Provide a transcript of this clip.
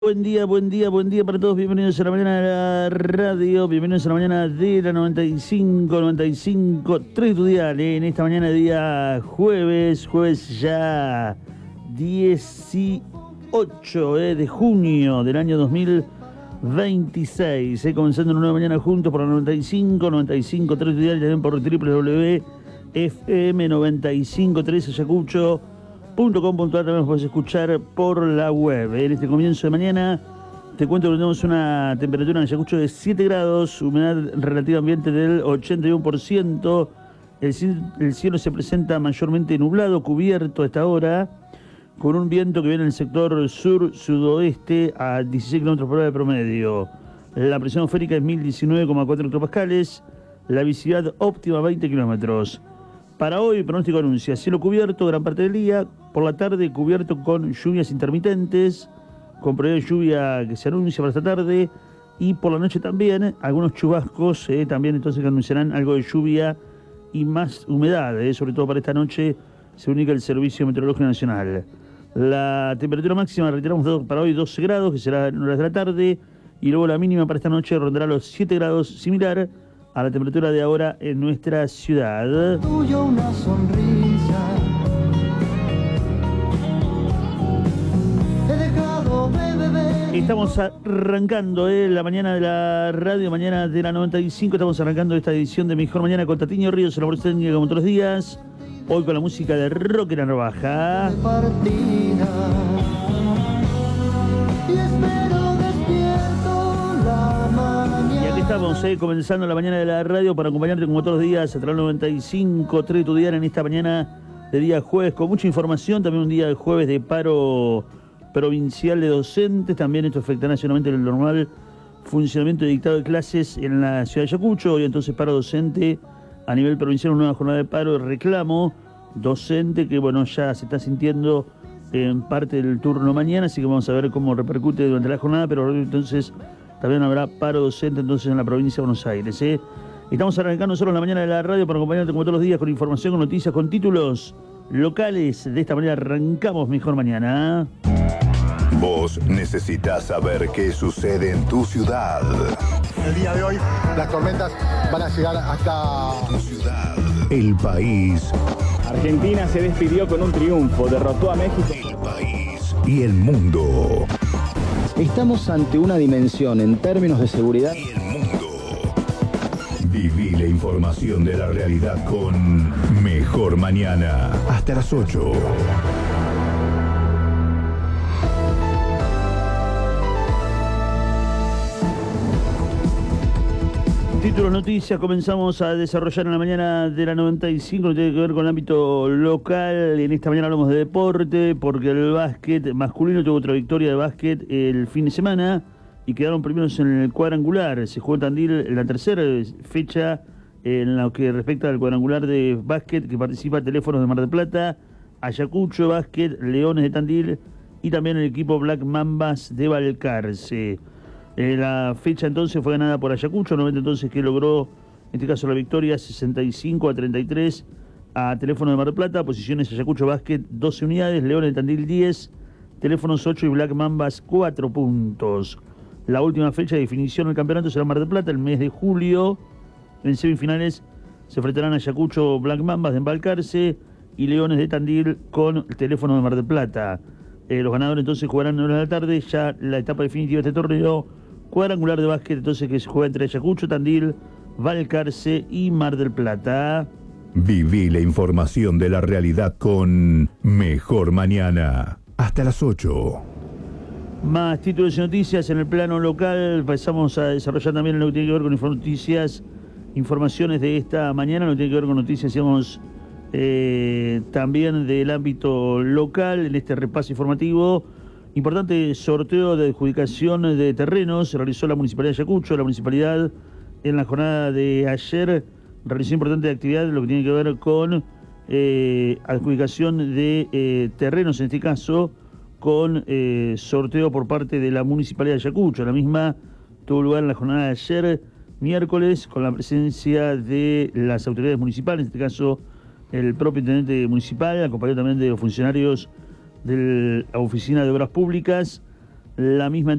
Buen día, buen día, buen día para todos. Bienvenidos a la mañana de la radio. Bienvenidos a la mañana de la 95.3 estudiar. En esta mañana de día jueves ya 18 de junio del año 2026. Comenzando una nueva mañana juntos por la 95.3 estudiar y también por www.fm95.3 ayacucho.com.ar. También nos puedes escuchar por la web. En este comienzo de mañana te cuento que tenemos una temperatura en Ayacucho de 7 grados, humedad relativa ambiente del 81%. El cielo se presenta mayormente nublado, cubierto a esta hora, con un viento que viene del sector sur-sudoeste a 16 km por hora de promedio. La presión atmosférica es 1019,4 hectopascales, la visibilidad óptima 20 kilómetros. Para hoy, pronóstico anuncia cielo cubierto gran parte del día, por la tarde cubierto con lluvias intermitentes, con probabilidad de lluvia que se anuncia para esta tarde, y por la noche también algunos chubascos, también entonces que anunciarán algo de lluvia y más humedad, sobre todo para esta noche, se indica el Servicio Meteorológico Nacional. La temperatura máxima, reiteramos, para hoy 12 grados, que será en horas de la tarde, y luego la mínima para esta noche rondará los 7 grados, similar a la temperatura de ahora en nuestra ciudad. Tuyo una sonrisa. He dejado de beber. Estamos arrancando la mañana de la radio, mañana de la 95. Estamos arrancando esta edición de Mejor Mañana con Tatiño Ríos, en la voz técnica como todos los días. Hoy con la música de Roque Narvaja. Y espero despierto la mañana. Y aquí estamos, comenzando la mañana de la radio para acompañarte como todos los días a través del 95.3 estudiar en esta mañana de día jueves con mucha información. También un día de jueves de paro provincial de docentes. También esto afectará nacionalmente el normal funcionamiento de dictado de clases en la ciudad de Ayacucho. Hoy entonces paro docente a nivel provincial, una nueva jornada de paro de reclamo docente que bueno ya se está sintiendo en parte del turno mañana, así que vamos a ver cómo repercute durante la jornada, pero entonces también habrá paro docente entonces en la provincia de Buenos Aires. Estamos arrancando nosotros en la mañana de la radio para acompañarte como todos los días con información, con noticias, con títulos locales. De esta manera arrancamos Mejor Mañana. Vos necesitas saber qué sucede en tu ciudad. El día de hoy las tormentas van a llegar hasta Tu ciudad. El país. Argentina se despidió con un triunfo, derrotó a México. El país. Y el mundo. Estamos ante una dimensión en términos de seguridad. Y el mundo. Viví la información de la realidad con Mejor Mañana. Hasta las 8. Títulos, noticias, comenzamos a desarrollar en la mañana de la 95, que tiene que ver con el ámbito local. En esta mañana hablamos de deporte, porque el básquet masculino tuvo otra victoria de básquet el fin de semana y quedaron primeros en el cuadrangular. Se jugó en Tandil en la tercera fecha en lo que respecta al cuadrangular de básquet, que participa Teléfonos de Mar del Plata, Ayacucho Básquet, Leones de Tandil y también el equipo Black Mambas de Balcarce. La fecha entonces fue ganada por Ayacucho, nuevamente entonces que logró, en este caso la victoria, 65-33 a Teléfono de Mar del Plata. Posiciones: Ayacucho Básquet 12 unidades, Leones de Tandil 10, Teléfonos 8 y Black Mambas 4 puntos. La última fecha de definición del campeonato será en Mar del Plata el mes de julio. En semifinales se enfrentarán Ayacucho Black Mambas de Embalcarce y Leones de Tandil con Teléfono de Mar del Plata. Los ganadores entonces jugarán en horas de la tarde, ya la etapa definitiva de este torneo cuadrangular de básquet, entonces que se juega entre Ayacucho, Tandil, Balcarce y Mar del Plata. Viví la información de la realidad con Mejor Mañana. Hasta las 8. Más títulos y noticias en el plano local. Pasamos a desarrollar también lo que tiene que ver con noticias, informaciones de esta mañana, lo que tiene que ver con noticias, digamos, también del ámbito local en este repaso informativo. Importante sorteo de adjudicación de terrenos se realizó la Municipalidad de Ayacucho. La Municipalidad en la jornada de ayer realizó importante actividad en lo que tiene que ver con adjudicación de terrenos, en este caso con sorteo por parte de la Municipalidad de Ayacucho. La misma tuvo lugar en la jornada de ayer, miércoles, con la presencia de las autoridades municipales, en este caso el propio intendente municipal, acompañado también de los funcionarios de la Oficina de Obras Públicas, la misma